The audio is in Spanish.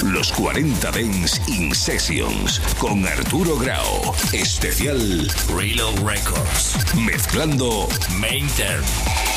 Los 40 Dance in Sessions con Arturo Grau. Especial Reload Records. Mezclando Main Term.